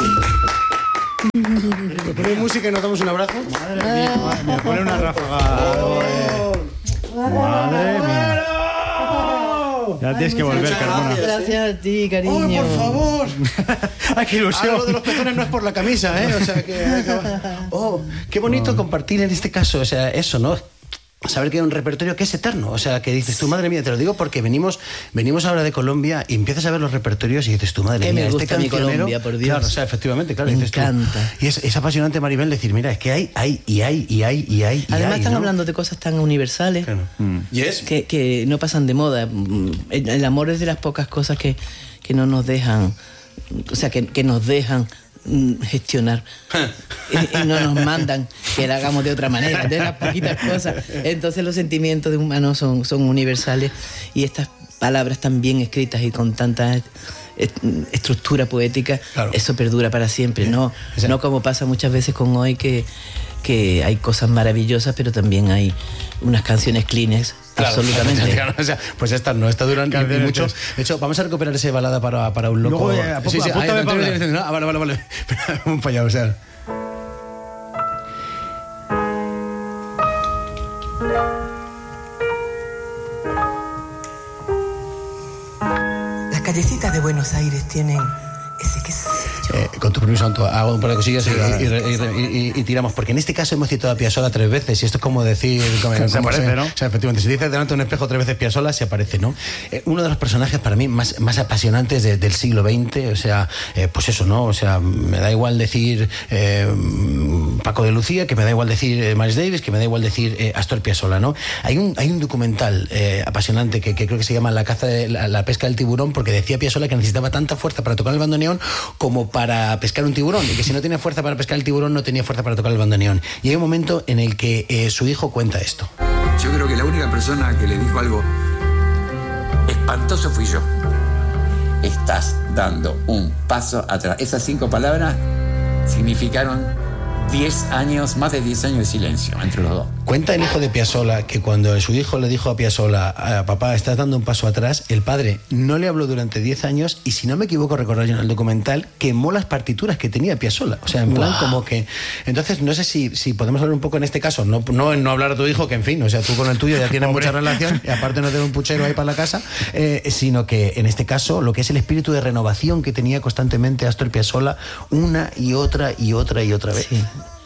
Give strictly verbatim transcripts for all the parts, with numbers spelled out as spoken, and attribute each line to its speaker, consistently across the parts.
Speaker 1: ¿Me pone música y nos damos un abrazo?
Speaker 2: Madre mía, madre mía, pone una ráfaga. Madre mía. Ya tienes que volver, Carmona.
Speaker 3: Gracias a ti, cariño.
Speaker 1: ¡Oh, por favor!
Speaker 2: ¡Ay, qué ilusión!
Speaker 1: Algo de los pezones no es por la camisa, ¿eh? O sea, que... ¡Oh, qué bonito compartir en este caso! O sea, eso, ¿no? Saber que hay un repertorio que es eterno, o sea, que dices tú, madre mía, te lo digo porque venimos venimos ahora de Colombia y empiezas a ver los repertorios y dices tú, madre
Speaker 3: que
Speaker 1: mía,
Speaker 3: me gusta
Speaker 1: este
Speaker 3: mi
Speaker 1: cancionero,
Speaker 3: Colombia, por Dios.
Speaker 1: Claro, o sea, efectivamente, claro,
Speaker 3: me
Speaker 1: dices
Speaker 3: encanta.
Speaker 1: Tú, y es, es apasionante, Maribel, decir, mira, es que hay, hay, y hay, y hay, y hay, y
Speaker 3: Además
Speaker 1: hay,
Speaker 3: están
Speaker 1: ¿no?
Speaker 3: hablando de cosas tan universales
Speaker 1: Claro. Mm. ¿Y es?
Speaker 3: que, que no pasan de moda. El, el amor es de las pocas cosas que, que no nos dejan, o sea, que, que nos dejan gestionar y, y no nos mandan que la hagamos de otra manera, de las poquitas cosas. Entonces los sentimientos de humanos son, son universales y estas palabras tan bien escritas y con tanta estructura poética, claro. Eso perdura para siempre. No, no como pasa muchas veces con hoy que, que hay cosas maravillosas, pero también hay unas canciones cleanes. Claro, absolutamente.
Speaker 1: Claro, o sea, pues estas no, esta duran y mucho. De hecho, vamos a recuperar esa balada para, para un loco.
Speaker 2: Luego, eh, sí, sí, ahí,
Speaker 1: no, ah, vale, vale, vale. Un fallado, o sea.
Speaker 4: Las callecitas de Buenos Aires tienen ese que sé yo.
Speaker 1: Eh, con tu permiso, Anto, hago un par de cosillas sí, y, y, y, y, y tiramos, porque en este caso hemos citado a Piazzolla tres veces y esto es como decir como,
Speaker 2: se
Speaker 1: como
Speaker 2: aparece,
Speaker 1: se,
Speaker 2: ¿no?
Speaker 1: O sea, efectivamente, si dices delante de un espejo tres veces Piazzolla, se aparece, ¿no? Eh, uno de los personajes para mí más, más apasionantes de, del siglo veinte, o sea, eh, pues eso, ¿no? O sea, me da igual decir eh, Paco de Lucía, que me da igual decir eh, Miles Davis, que me da igual decir eh, Astor Piazzolla, ¿no? Hay un, hay un documental eh, apasionante que, que creo que se llama La caza de la, la pesca del tiburón, porque decía Piazzolla que necesitaba tanta fuerza para tocar el bandoneón como para pescar un tiburón, y que si no tenía fuerza para pescar el tiburón no tenía fuerza para tocar el bandoneón. Y hay un momento en el que eh, su hijo cuenta esto.
Speaker 5: Yo creo que la única persona que le dijo algo espantoso fui yo. Estás dando un paso atrás. Esas cinco palabras significaron diez años, más de diez años de silencio entre los dos.
Speaker 1: Cuenta el hijo de Piazzolla que cuando su hijo le dijo a Piazzolla, papá, estás dando un paso atrás, el padre no le habló durante diez años y, si no me equivoco, recordar yo en el documental, quemó las partituras que tenía Piazzolla. O sea, en plan, wow. Como que... Entonces, no sé si, si podemos hablar un poco en este caso, no, no, no hablar a tu hijo, que en fin, o sea, tú con el tuyo ya tienes mucha relación y aparte no tener un puchero ahí para la casa, eh, sino que en este caso lo que es el espíritu de renovación que tenía constantemente Astor Piazzolla una y otra y otra y otra vez.
Speaker 3: Sí.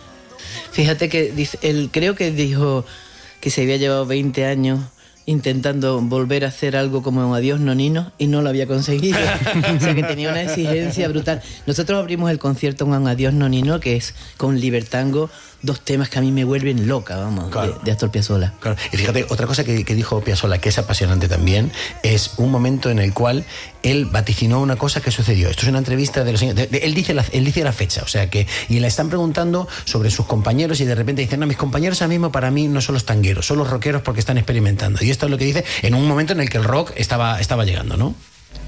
Speaker 3: Fíjate que dice, él creo que dijo que se había llevado veinte años intentando volver a hacer algo como un Adiós Nonino y no lo había conseguido. O sea que tenía una exigencia brutal. Nosotros abrimos el concierto con un Adiós Nonino, que es con Libertango, dos temas que a mí me vuelven loca, vamos, claro. de, de Astor Piazzolla.
Speaker 1: Claro. Y fíjate, otra cosa que, que dijo Piazzolla, que es apasionante también, es un momento en el cual él vaticinó una cosa que sucedió. Esto es una entrevista de los de, de, él dice la él dice la fecha, o sea que y le están preguntando sobre sus compañeros y de repente dicen, no, mis compañeros ahora mismo para mí no son los tangueros, son los rockeros porque están experimentando. Y esto es lo que dice en un momento en el que el rock estaba estaba llegando, ¿no?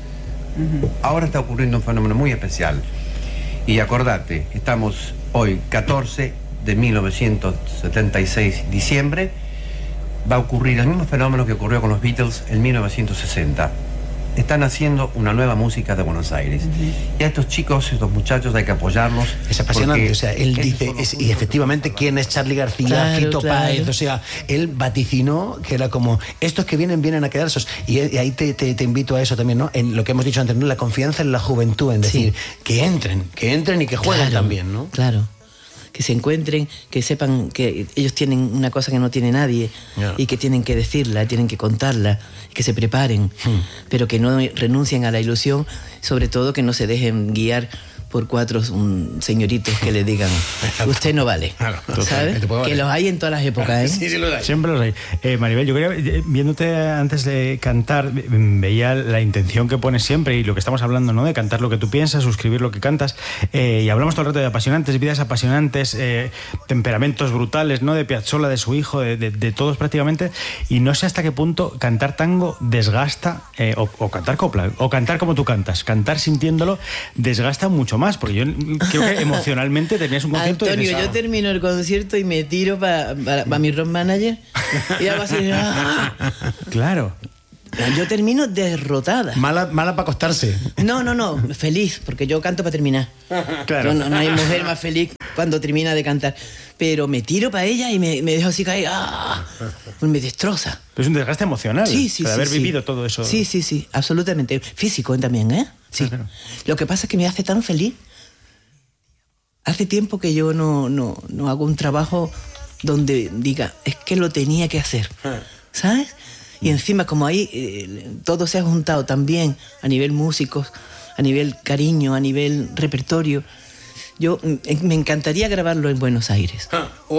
Speaker 6: Ahora está ocurriendo un fenómeno muy especial. Y acordate, estamos hoy catorce de mil novecientos setenta y seis, diciembre, va a ocurrir el mismo fenómeno que ocurrió con los Beatles en mil novecientos sesenta. Están haciendo una nueva música de Buenos Aires. Uh-huh. Y a estos chicos, estos muchachos, hay que apoyarlos.
Speaker 1: Es apasionante, o sea, él dice, es, y efectivamente, ¿quién es Charly García, claro, Fito claro. Páez? O sea, él vaticinó que era como, estos que vienen, vienen a quedarse. Y, y ahí te, te, te invito a eso también, ¿no? En lo que hemos dicho antes, ¿no? La confianza en la juventud, en decir, sí. que entren, que entren y que jueguen
Speaker 3: claro,
Speaker 1: también, ¿no?
Speaker 3: Claro. Que se encuentren, que sepan que ellos tienen una cosa que no tiene nadie yeah. y que tienen que decirla, tienen que contarla, que se preparen, hmm. pero que no renuncien a la ilusión, sobre todo que no se dejen guiar por cuatro um, señoritos que le digan, usted no vale, claro, ¿sabes? Que valer. Los hay en todas las épocas, ¿eh?
Speaker 1: Sí, sí, los hay.
Speaker 2: Siempre los hay. Eh, Maribel, yo quería, viéndote antes de cantar, veía la intención que pones siempre y lo que estamos hablando, ¿no? De cantar lo que tú piensas, suscribir lo que cantas, eh, y hablamos todo el rato de apasionantes, vidas apasionantes, eh, temperamentos brutales, ¿no? De Piazzolla, de su hijo, de, de, de todos prácticamente, y no sé hasta qué punto cantar tango desgasta, eh, o, o cantar copla, o cantar como tú cantas, cantar sintiéndolo desgasta mucho más, porque yo creo que emocionalmente tenías un concierto.
Speaker 3: Antonio,
Speaker 2: de
Speaker 3: yo termino el concierto y me tiro para pa, pa mi road manager y hago así. ¡Ah!
Speaker 2: Claro.
Speaker 3: Yo termino derrotada.
Speaker 1: Mala, mala para acostarse.
Speaker 3: No, no, no, feliz, porque yo canto para terminar.
Speaker 2: Claro.
Speaker 3: Yo no, no hay mujer más feliz cuando termina de cantar. Pero me tiro para ella y me, me dejo así caer. ¡Ah! Pues me destroza.
Speaker 2: Pero es un desgaste emocional.
Speaker 3: Sí, sí,
Speaker 2: de
Speaker 3: sí.
Speaker 2: haber
Speaker 3: sí.
Speaker 2: vivido todo eso.
Speaker 3: Sí, sí, sí, absolutamente. Físico también, ¿eh? Sí.
Speaker 2: Ah, claro.
Speaker 3: Lo que pasa es que me hace tan feliz. Hace tiempo que yo no, no, no hago un trabajo donde diga, es que lo tenía que hacer. ¿Sabes? Y encima, como ahí eh, todo se ha juntado también a nivel músicos, a nivel cariño, a nivel repertorio. Yo mm, me encantaría grabarlo en Buenos Aires.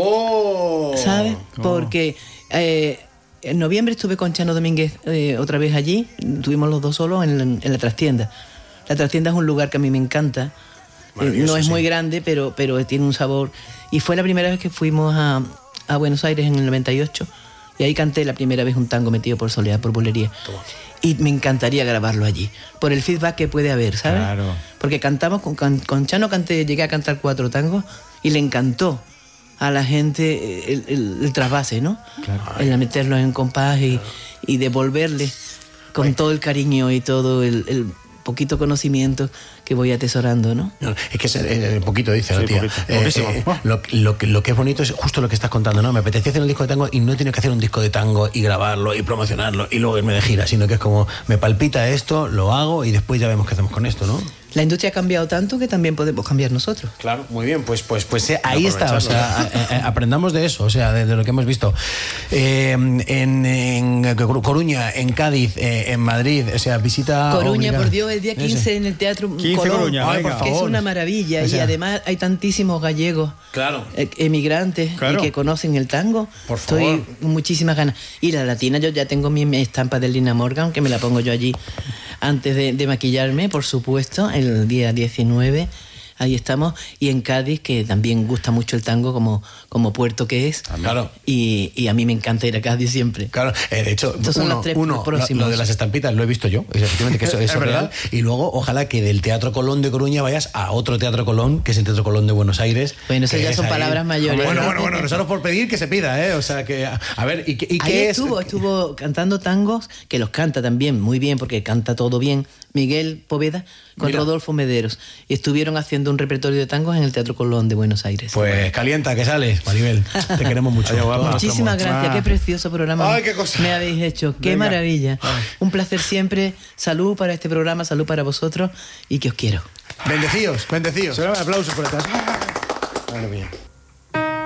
Speaker 1: ¡Oh!
Speaker 3: ¿Sabes? Porque eh, en noviembre estuve con Chano Domínguez eh, otra vez allí. Estuvimos los dos solos en la, en la trastienda. La trastienda es un lugar que a mí me encanta. Eh, no es
Speaker 1: sí.
Speaker 3: muy grande, pero, pero tiene un sabor. Y fue la primera vez que fuimos a, a Buenos Aires en el noventa y ocho. Y ahí canté la primera vez un tango metido por Soledad, por Bulería. Y me encantaría grabarlo allí, por el feedback que puede haber, ¿sabes?
Speaker 2: Claro.
Speaker 3: Porque cantamos, con, con, con Chano canté, llegué a cantar cuatro tangos y le encantó a la gente el, el, el trasvase, ¿no?
Speaker 2: Claro.
Speaker 3: El meterlo en compás y, y devolverle con todo el cariño y todo el, el poquito conocimiento que voy atesorando, ¿no?
Speaker 1: No, es que es eh, poquito, dice la
Speaker 2: Sí,
Speaker 1: tía.
Speaker 2: poquito.
Speaker 1: Eh,
Speaker 2: Poquísimo.
Speaker 1: eh, lo, lo, que- lo que es bonito es justo lo que estás contando, ¿no? Me apetecía hacer un disco de tango y no he tenido que hacer un disco de tango y grabarlo y promocionarlo y luego irme de gira, sino que es como, me palpita esto, lo hago y después ya vemos qué hacemos con esto, ¿no?
Speaker 3: La industria ha cambiado tanto que también podemos cambiar nosotros.
Speaker 1: Claro, muy bien, pues, pues, pues eh, ahí está, o
Speaker 2: Aprovecharlo.
Speaker 1: sea, a- a- aprendamos de eso, o sea, de, de lo que hemos visto. Eh, en, en Coruña, en Cádiz, eh, en Madrid, o sea, visita
Speaker 3: Coruña,
Speaker 1: obligada.
Speaker 3: por Dios, el día quince
Speaker 1: Ese.
Speaker 3: en el Teatro
Speaker 2: quince
Speaker 3: Colón,
Speaker 2: Coruña,
Speaker 1: Ay,
Speaker 2: venga.
Speaker 1: por
Speaker 3: que es
Speaker 1: favor.
Speaker 3: una maravilla.
Speaker 1: O sea,
Speaker 3: y además hay tantísimos gallegos,
Speaker 1: Claro.
Speaker 3: eh, emigrantes,
Speaker 2: Claro.
Speaker 3: y que conocen el tango.
Speaker 1: Por
Speaker 3: Estoy
Speaker 1: favor.
Speaker 3: con muchísimas ganas. Y la latina, yo ya tengo mi mi estampa de Lina Morgan, que me la pongo yo allí antes de, de maquillarme, por supuesto, el día diecinueve. Ahí estamos. Y en Cádiz, que también gusta mucho el tango como, como puerto que es.
Speaker 1: Claro.
Speaker 3: Y, y a mí me encanta ir a Cádiz siempre.
Speaker 1: Claro, eh, de hecho,
Speaker 3: Estos son
Speaker 1: uno,
Speaker 3: los tres
Speaker 1: uno, lo,
Speaker 3: próximos.
Speaker 1: lo de las estampitas lo he visto yo, es efectivamente que eso, eso
Speaker 2: Es
Speaker 1: es real.
Speaker 2: verdad.
Speaker 1: Y luego, ojalá que del Teatro Colón de Coruña vayas a otro Teatro Colón, que es el Teatro Colón de Buenos Aires.
Speaker 3: Bueno, eso
Speaker 1: que
Speaker 3: ya
Speaker 1: es
Speaker 3: son
Speaker 1: ahí.
Speaker 3: palabras mayores.
Speaker 1: Bueno,
Speaker 3: ¿no?
Speaker 1: bueno, bueno, nosotros por pedir que se pida, ¿eh? O sea, que, a a ver, ¿y, qué- y
Speaker 3: Ahí
Speaker 1: qué es?
Speaker 3: estuvo, estuvo cantando tangos, que los canta también muy bien, porque canta todo bien, Miguel Poveda con
Speaker 1: Mira.
Speaker 3: Rodolfo Mederos. Y estuvieron haciendo un repertorio de tangos en el Teatro Colón de Buenos Aires.
Speaker 1: Pues calienta, que sales, Maribel. Te queremos mucho.
Speaker 2: Adiós, guapa.
Speaker 3: Muchísimas
Speaker 2: Vamos.
Speaker 3: gracias,
Speaker 2: Ah.
Speaker 3: qué precioso programa
Speaker 1: Ay, qué cosa.
Speaker 3: me habéis hecho, qué
Speaker 2: Venga.
Speaker 3: maravilla. Un placer siempre, salud para este programa, salud para vosotros y que os quiero.
Speaker 1: Bendecíos, bendecíos.
Speaker 2: Aplausos por atrás.
Speaker 1: Madre mía.